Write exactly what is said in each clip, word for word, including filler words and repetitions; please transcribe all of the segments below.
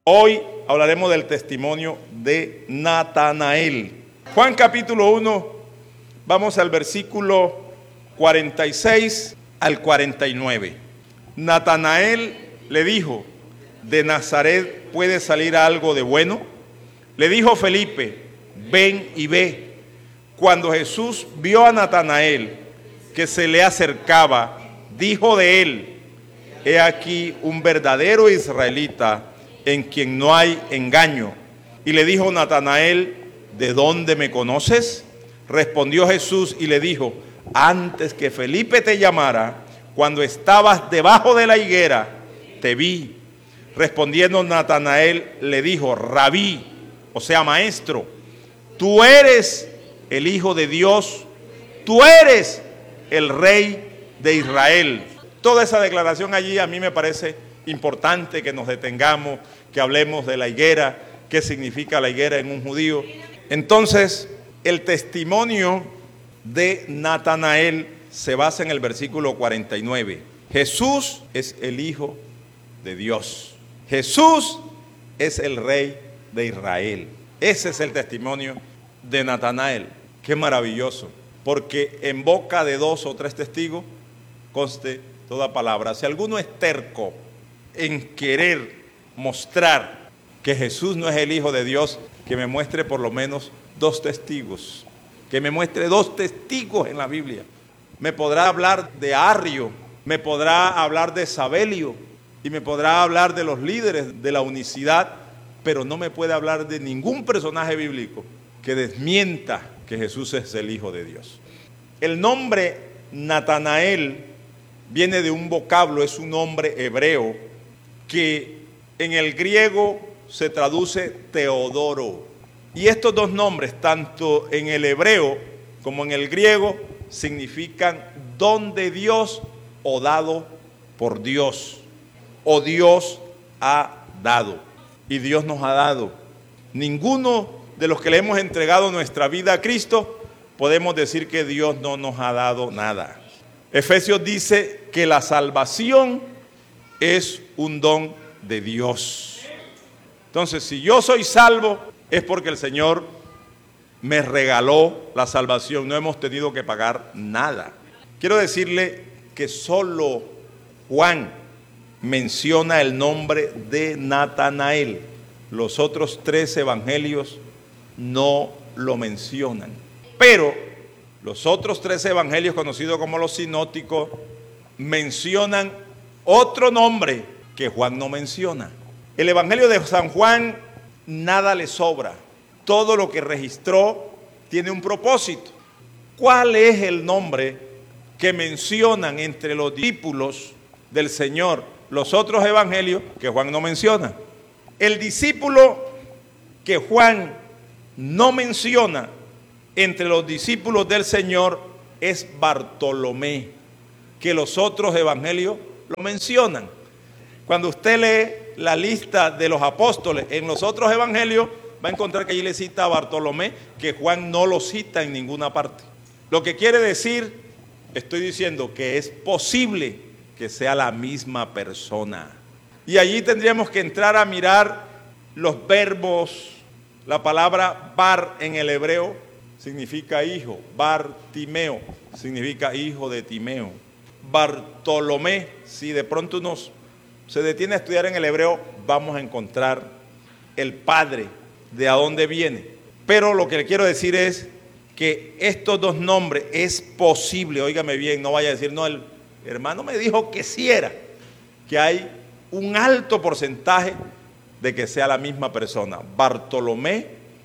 Hoy hablaremos del testimonio de Natanael. Juan capítulo uno, vamos al versículo cuarenta y seis al cuarenta y nueve. Natanael le dijo: ¿de Nazaret puede salir algo de bueno? Le dijo Felipe: ven y ve. Cuando Jesús vio a Natanael que se le acercaba, dijo de él: he aquí un verdadero israelita en quien no hay engaño. Y le dijo Natanael: ¿de dónde me conoces? Respondió Jesús y le dijo: antes que Felipe te llamara, cuando estabas debajo de la higuera, te vi. Respondiendo Natanael le dijo: Rabí, o sea, maestro, tú eres el Hijo de Dios, tú eres el Rey de Israel. Toda esa declaración allí a mí me parece importante que nos detengamos, que hablemos de la higuera, qué significa la higuera en un judío. Entonces, el testimonio de Natanael se basa en el versículo cuarenta y nueve. Jesús es el Hijo de Dios. Jesús es el Rey de Israel. Ese es el testimonio de Natanael. Qué maravilloso, porque en boca de dos o tres testigos conste toda palabra. Si alguno es terco en querer mostrar que Jesús no es el Hijo de Dios, que me muestre por lo menos dos testigos, que me muestre dos testigos en la Biblia. Me podrá hablar de Arrio, me podrá hablar de Sabelio y me podrá hablar de los líderes de la unicidad, pero no me puede hablar de ningún personaje bíblico que desmienta que Jesús es el Hijo de Dios. El nombre Natanael viene de un vocablo, es un nombre hebreo que en el griego se traduce Teodoro. Y estos dos nombres, tanto en el hebreo como en el griego, significan don de Dios o dado por Dios, o Dios ha dado. Y Dios nos ha dado. Ninguno de los que le hemos entregado nuestra vida a Cristo podemos decir que Dios no nos ha dado nada. Efesios dice que la salvación es un don de Dios. Entonces, si yo soy salvo, es porque el Señor me regaló la salvación. No hemos tenido que pagar nada. Quiero decirle que solo Juan menciona el nombre de Natanael. Los otros tres evangelios no lo mencionan. Pero los otros tres evangelios, conocidos como los sinópticos, mencionan otro nombre que Juan no menciona. El evangelio de San Juan nada le sobra. Todo lo que registró tiene un propósito. ¿Cuál es el nombre que mencionan entre los discípulos del Señor los otros evangelios que Juan no menciona? El discípulo que Juan no menciona entre los discípulos del Señor es Bartolomé, que los otros evangelios lo mencionan. Cuando usted lee la lista de los apóstoles en los otros evangelios, va a encontrar que allí le cita a Bartolomé, que Juan no lo cita en ninguna parte. Lo que quiere decir, estoy diciendo que es posible que sea la misma persona. Y allí tendríamos que entrar a mirar los verbos. La palabra bar en el hebreo significa hijo. Bartimeo significa hijo de Timeo. Bartolomé, si de pronto uno se detiene a estudiar en el hebreo, vamos a encontrar el padre de a dónde viene. Pero lo que le quiero decir es que estos dos nombres es posible, óigame bien, no vaya a decir, no, el hermano me dijo que sí era, que hay un alto porcentaje de que sea la misma persona, Bartolomé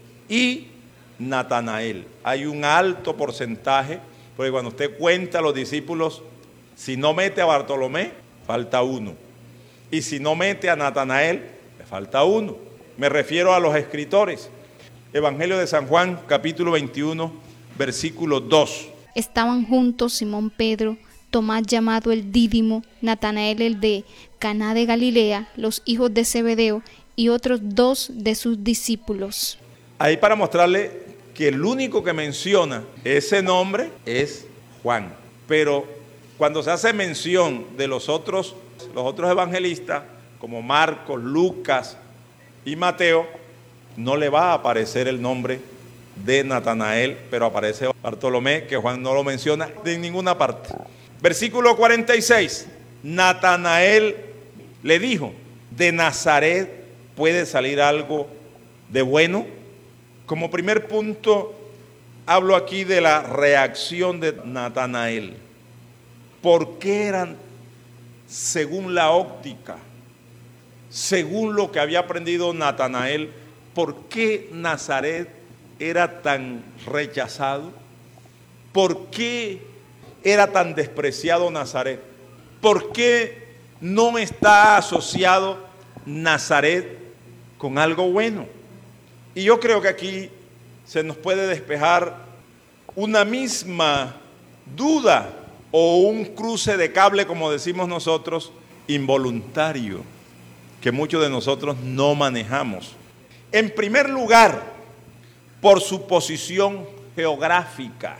y Natanael. Hay un alto porcentaje, porque cuando usted cuenta a los discípulos, si no mete a Bartolomé, falta uno. Y si no mete a Natanael, le falta uno. Me refiero a los escritores. Evangelio de San Juan, capítulo veintiuno, versículo dos. Estaban juntos Simón Pedro, Tomás llamado el Dídimo, Natanael el de Caná de Galilea, los hijos de Zebedeo y otros dos de sus discípulos. Ahí para mostrarle que el único que menciona ese nombre es Juan. Pero cuando se hace mención de los otros, los otros evangelistas, como Marcos, Lucas y Mateo, no le va a aparecer el nombre de Natanael, pero aparece Bartolomé, que Juan no lo menciona de ninguna parte. Versículo cuarenta y seis, Natanael le dijo, ¿de Nazaret puede salir algo de bueno? Como primer punto, hablo aquí de la reacción de Natanael. ¿Por qué eran, según la óptica, según lo que había aprendido Natanael, por qué Nazaret era tan rechazado? ¿Por qué era tan despreciado Nazaret? ¿Por qué no está asociado Nazaret con algo bueno? Y yo creo que aquí se nos puede despejar una misma duda o un cruce de cable, como decimos nosotros, involuntario, que muchos de nosotros no manejamos. En primer lugar, por su posición geográfica.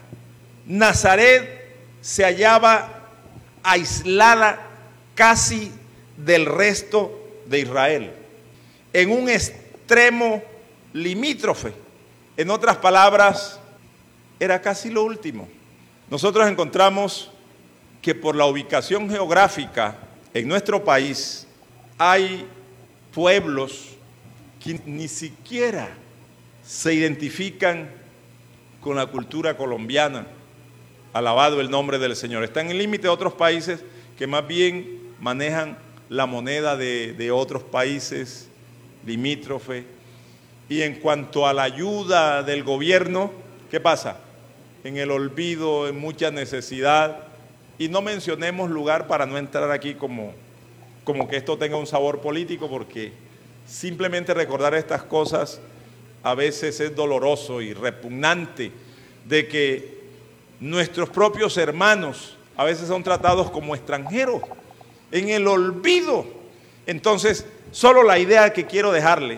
Nazaret se hallaba aislada casi del resto de Israel, en un extremo limítrofe. En otras palabras, era casi lo último. Nosotros encontramos que por la ubicación geográfica en nuestro país hay pueblos que ni siquiera se identifican con la cultura colombiana. Alabado el nombre del Señor. Están en el límite de otros países que más bien manejan la moneda de, de otros países limítrofes. Y en cuanto a la ayuda del gobierno, ¿qué pasa? En el olvido, en mucha necesidad. Y no mencionemos lugar para no entrar aquí como, como que esto tenga un sabor político, porque simplemente recordar estas cosas a veces es doloroso y repugnante, de que nuestros propios hermanos a veces son tratados como extranjeros, en el olvido. Entonces, solo la idea que quiero dejarle,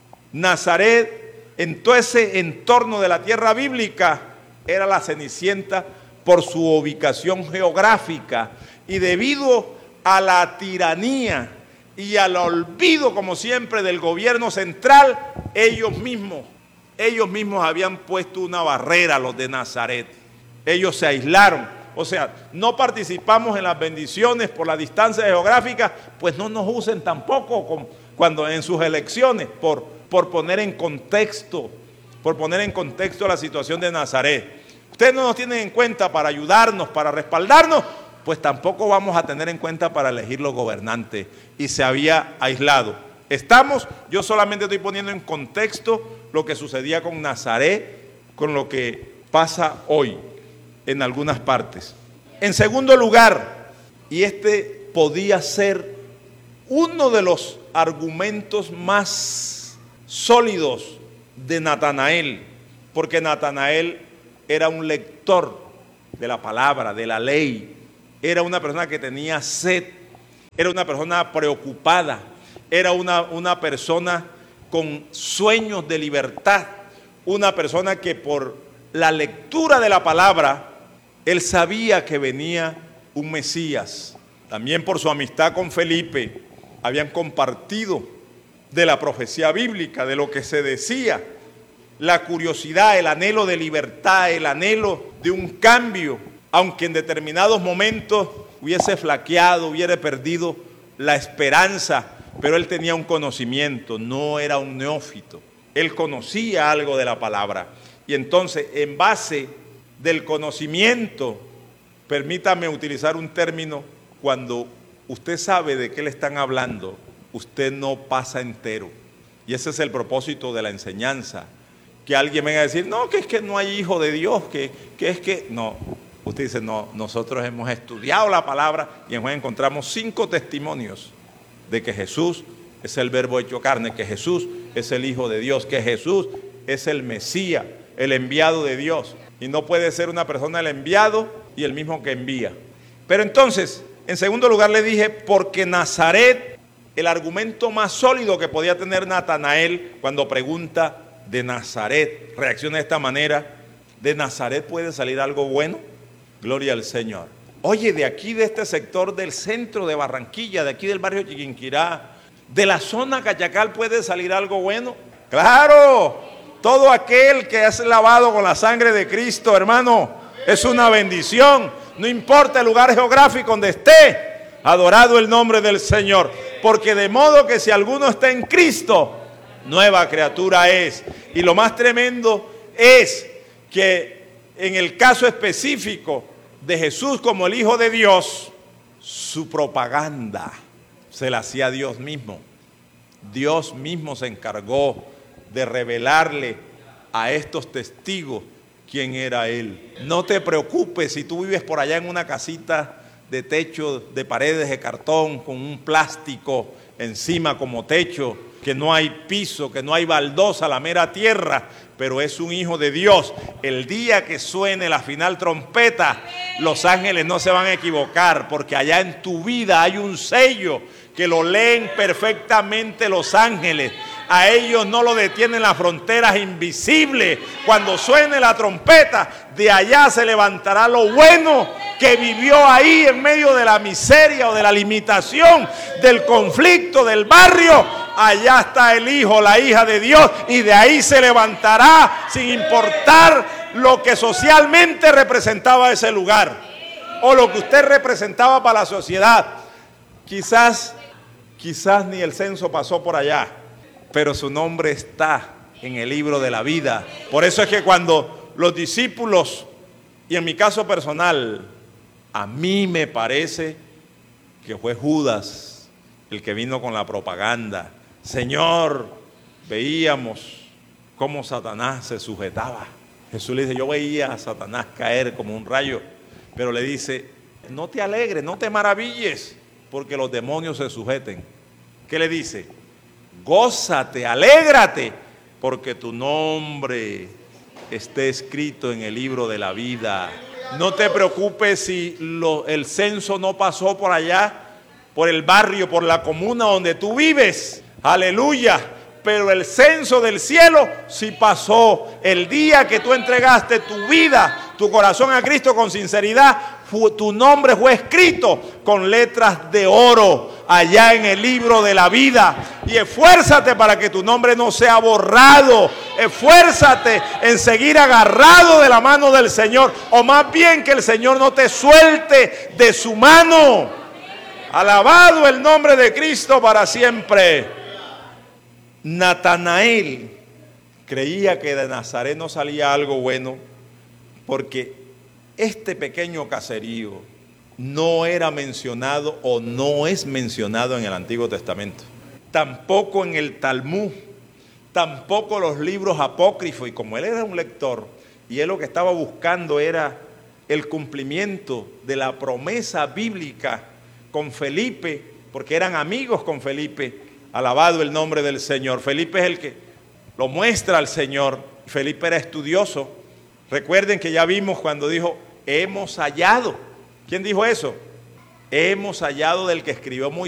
Nazaret, en todo ese entorno de la tierra bíblica, era la Cenicienta por su ubicación geográfica, y debido a la tiranía y al olvido, como siempre, del gobierno central, ellos mismos, ellos mismos habían puesto una barrera a los de Nazaret. Ellos se aislaron, o sea, no participamos en las bendiciones por la distancia geográfica, pues no nos usen tampoco con, cuando en sus elecciones, por, por poner en contexto, por poner en contexto la situación de Nazaret. Ustedes no nos tienen en cuenta para ayudarnos, para respaldarnos, pues tampoco vamos a tener en cuenta para elegir los gobernantes. Y se había aislado. Estamos, yo solamente estoy poniendo en contexto lo que sucedía con Nazaret, con lo que pasa hoy en algunas partes. En segundo lugar, y este podía ser uno de los argumentos más sólidos de Natanael, porque Natanael era un lector de la palabra, de la ley, era una persona que tenía sed, era una persona preocupada, era una, una persona con sueños de libertad, una persona que por la lectura de la palabra, él sabía que venía un Mesías. También por su amistad con Felipe, habían compartido de la profecía bíblica, de lo que se decía, la curiosidad, el anhelo de libertad, el anhelo de un cambio, aunque en determinados momentos hubiese flaqueado, hubiera perdido la esperanza, pero él tenía un conocimiento, no era un neófito. Él conocía algo de la palabra. Y entonces, en base del conocimiento, permítame utilizar un término, cuando usted sabe de qué le están hablando, usted no pasa entero. Y ese es el propósito de la enseñanza. Que alguien venga a decir, no, que es que no hay hijo de Dios, que, que es que... No, usted dice, no, nosotros hemos estudiado la palabra y en Juan encontramos cinco testimonios de que Jesús es el verbo hecho carne, que Jesús es el Hijo de Dios, que Jesús es el Mesías, el enviado de Dios. Y no puede ser una persona el enviado y el mismo que envía. Pero entonces, en segundo lugar le dije, porque Nazaret, el argumento más sólido que podía tener Natanael cuando pregunta de Nazaret, reacciona de esta manera, ¿de Nazaret puede salir algo bueno? Gloria al Señor. Oye, de aquí, de este sector del centro de Barranquilla, de aquí del barrio Chiquinquirá, ¿De la zona Cachacal puede salir algo bueno? ¡Claro! Todo aquel que es lavado con la sangre de Cristo, hermano, es una bendición. No importa el lugar geográfico donde esté, adorado el nombre del Señor. Porque de modo que si alguno está en Cristo, nueva criatura es. Y lo más tremendo es que en el caso específico de Jesús como el Hijo de Dios, su propaganda se la hacía Dios mismo. Dios mismo se encargó de revelarle a estos testigos quién era Él. No te preocupes si tú vives por allá en una casita de techo, de paredes de cartón, con un plástico encima como techo, que no hay piso, que no hay baldosa, la mera tierra, pero es un hijo de Dios. El día que suene la final trompeta, los ángeles no se van a equivocar, porque allá en tu vida hay un sello que lo leen perfectamente los ángeles. A ellos no lo detienen las fronteras invisibles. Cuando suene la trompeta, de allá se levantará lo bueno que vivió ahí en medio de la miseria o de la limitación, del conflicto, del barrio. Allá está el hijo, la hija de Dios, y de ahí se levantará sin importar lo que socialmente representaba ese lugar o lo que usted representaba para la sociedad. Quizás, quizás ni el censo pasó por allá, pero su nombre está en el libro de la vida. Por eso es que cuando los discípulos, y en mi caso personal, a mí me parece que fue Judas el que vino con la propaganda. Señor, veíamos cómo Satanás se sujetaba. Jesús le dice, yo veía a Satanás caer como un rayo, pero le dice, no te alegres, no te maravilles, porque los demonios se sujeten. ¿Qué le dice? Gózate, alégrate, porque tu nombre esté escrito en el libro de la vida. No te preocupes si lo, el censo no pasó por allá, por el barrio, por la comuna donde tú vives. Aleluya. Pero el censo del cielo sí pasó. El día que tú entregaste tu vida, tu corazón a Cristo con sinceridad, tu nombre fue escrito con letras de oro allá en el libro de la vida. Y esfuérzate para que tu nombre no sea borrado. Esfuérzate en seguir agarrado de la mano del Señor, o más bien que el Señor no te suelte de su mano. Alabado el nombre de Cristo para siempre. Natanael creía que de Nazaret no salía algo bueno, porque este pequeño caserío no era mencionado o no es mencionado en el Antiguo Testamento, tampoco en el Talmud, tampoco los libros apócrifos. Y como él era un lector y él lo que estaba buscando era el cumplimiento de la promesa bíblica con Felipe, porque eran amigos con Felipe, alabado el nombre del Señor. Felipe es el que lo muestra al Señor. Felipe era estudioso. Recuerden que ya vimos cuando dijo, hemos hallado. ¿Quién dijo eso? Hemos hallado del que escribió Moisés.